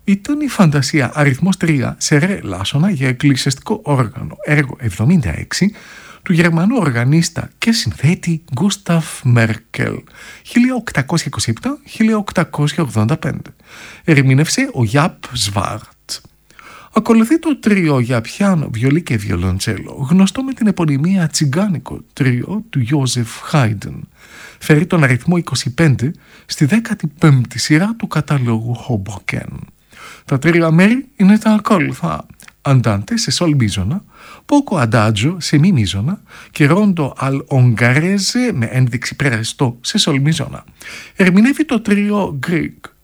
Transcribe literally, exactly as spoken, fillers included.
Ήταν η φαντασία αριθμός τρία σε ρε λάσονα για εκκλησιαστικό όργανο, έργο εβδομήντα έξι, του Γερμανού οργανίστα και συνθέτη Γκούσταφ Μέρκελ, χίλια οκτακόσια είκοσι επτά με χίλια οκτακόσια ογδόντα πέντε. Ερμήνευσε ο Γιάπ Σβάρτ. Ακολουθεί το τρίο για πιάνο, βιολί και βιολοντσέλο, γνωστό με την επωνυμία τσιγκάνικο τρίο του Ιώζεφ Χάιντεν. Φέρει τον αριθμό είκοσι πέντε στη δέκατη πέμπτη σειρά του καταλόγου Hoboken. Τα τρία μέρη είναι τα ακόλουθα: Αντάντε σε σολ μίζωνα, Πόκο αντάτζο σε μη μίζωνα και Ρόντο αλ Ογκαρέζε με ένδειξη πρεστό σε σολ μίζωνα. Ερμηνεύει το τρίο Greek